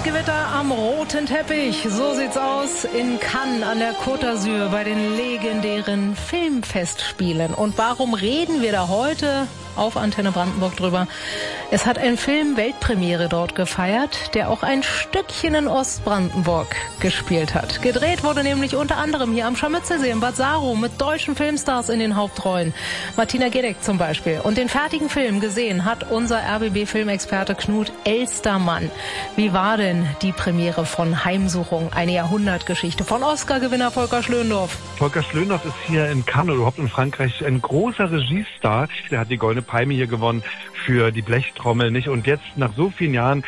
Gewitter am roten Teppich. So sieht's aus in Cannes an der Côte d'Azur bei den legendären Filmfestspielen. Und warum reden wir da heute auf Antenne Brandenburg drüber? Es hat ein Film Weltpremiere dort gefeiert, der auch ein Stückchen in Ostbrandenburg gespielt hat. Gedreht wurde nämlich unter anderem hier am Scharmützelsee in Bad Saro mit deutschen Filmstars in den Hauptrollen. Martina Gedeck zum Beispiel. Und den fertigen Film gesehen hat unser RBB-Filmexperte Knut Elstermann. Wie war denn die Premiere von Heimsuchung? Eine Jahrhundertgeschichte von Oscar-Gewinner Volker Schlöndorff. Volker Schlöndorff ist hier in Cannes oder überhaupt in Frankreich ein großer Regiestar. Der hat die Goldene Palme hier gewonnen für die Blechtrommel, nicht? Und jetzt nach so vielen Jahren,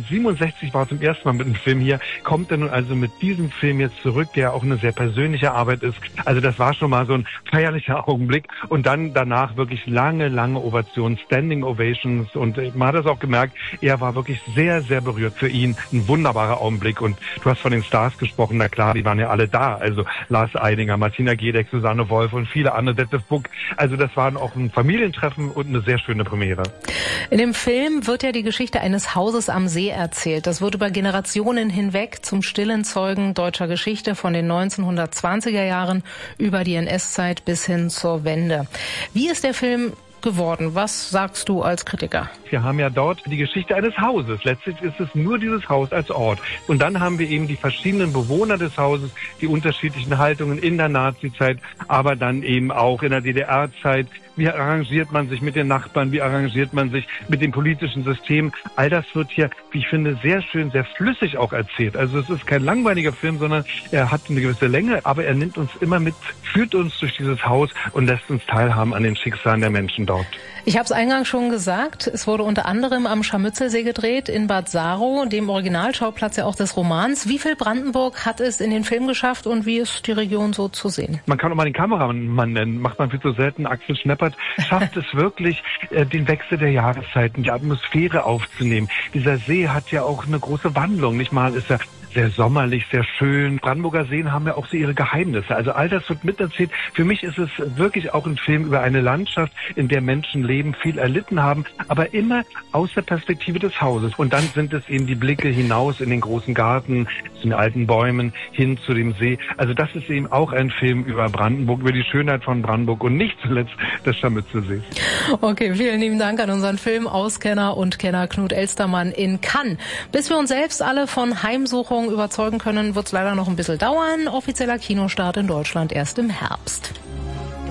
1967 war er zum ersten Mal mit einem Film hier, kommt er nun also mit diesem Film jetzt zurück, der auch eine sehr persönliche Arbeit ist. Also das war schon mal so ein feierlicher Augenblick. Und dann danach wirklich lange Ovationen, Standing Ovations. Und man hat das auch gemerkt, er war wirklich sehr, sehr berührt. Für ihn ein wunderbarer Augenblick. Und du hast von den Stars gesprochen, na klar, die waren ja alle da. Also Lars Eidinger, Martina Gedeck, Susanne Wolf und viele andere, Detlef Buck. Also das waren auch ein Familientreffen und eine sehr schöne Premiere. In dem Film wird ja die Geschichte eines Hauses am See erzählt. Das wird über Generationen hinweg zum stillen Zeugen deutscher Geschichte von den 1920er Jahren über die NS-Zeit bis hin zur Wende. Wie ist der Film geworden? Was sagst du als Kritiker? Wir haben ja dort die Geschichte eines Hauses. Letztlich ist es nur dieses Haus als Ort. Und dann haben wir eben die verschiedenen Bewohner des Hauses, die unterschiedlichen Haltungen in der Nazizeit, aber dann eben auch in der DDR-Zeit. Wie arrangiert man sich mit den Nachbarn? Wie arrangiert man sich mit dem politischen System? All das wird hier, wie ich finde, sehr schön, sehr flüssig auch erzählt. Also es ist kein langweiliger Film, sondern er hat eine gewisse Länge, aber er nimmt uns immer mit, führt uns durch dieses Haus und lässt uns teilhaben an den Schicksalen der Menschen dort. Ich habe es eingangs schon gesagt, es wurde unter anderem am Scharmützelsee gedreht, in Bad Saro, dem Originalschauplatz ja auch des Romans. Wie viel Brandenburg hat es in den Film geschafft und wie ist die Region so zu sehen? Man kann auch mal den Kameramann nennen, macht man viel zu selten. Axel Schneppert schafft es wirklich, den Wechsel der Jahreszeiten, die Atmosphäre aufzunehmen. Dieser See hat ja auch eine große Wandlung, nicht mal ist er sehr sommerlich, sehr schön. Brandenburger Seen haben ja auch so ihre Geheimnisse. Also all das wird miterzählt. Für mich ist es wirklich auch ein Film über eine Landschaft, in der Menschen leben, viel erlitten haben, aber immer aus der Perspektive des Hauses. Und dann sind es eben die Blicke hinaus in den großen Garten, zu den alten Bäumen, hin zu dem See. Also das ist eben auch ein Film über Brandenburg, über die Schönheit von Brandenburg und nicht zuletzt des Scharmützelsees. Okay, vielen lieben Dank an unseren Filmauskenner und Kenner Knut Elstermann in Cannes. Bis wir uns selbst alle von Heimsuchung überzeugen können, wird es leider noch ein bisschen dauern. Offizieller Kinostart in Deutschland erst im Herbst.